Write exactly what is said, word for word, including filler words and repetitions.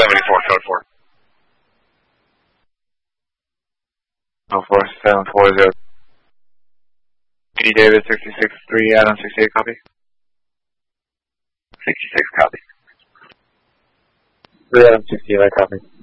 seventy-four, code four. Oh four seven four zero. D David sixty-six three, Adam sixty-eight, copy. sixty-six, copy. three Adam sixty-eight, I copy.